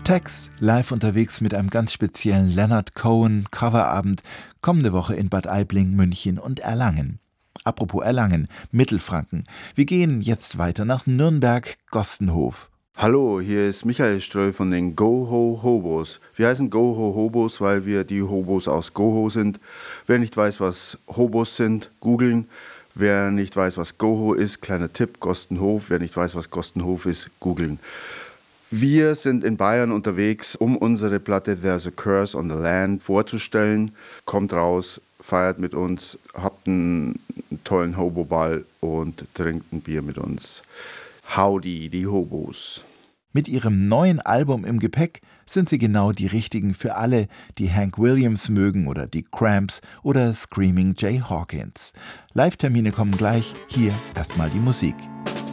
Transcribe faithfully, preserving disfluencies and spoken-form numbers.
Tex live unterwegs mit einem ganz speziellen Leonard Cohen Coverabend kommende Woche in Bad Aibling, München und Erlangen. Apropos Erlangen, Mittelfranken. Wir gehen jetzt weiter nach Nürnberg-Gostenhof. Hallo, hier ist Michael Ströll von den Go-Ho-Hobos. Wir heißen Go-Ho-Hobos, weil wir die Hobos aus Goho sind. Wer nicht weiß, was Hobos sind, googeln. Wer nicht weiß, was Goho ist, kleiner Tipp, Gostenhof. Wer nicht weiß, was Gostenhof ist, googeln. Wir sind in Bayern unterwegs, um unsere Platte There's a Curse on the Land vorzustellen. Kommt raus, feiert mit uns, habt einen tollen Hoboball und trinkt ein Bier mit uns. Howdy, die Hobos. Mit ihrem neuen Album im Gepäck sind sie genau die richtigen für alle, die Hank Williams mögen oder die Cramps oder Screaming Jay Hawkins. Live-Termine kommen gleich, hier erstmal die Musik.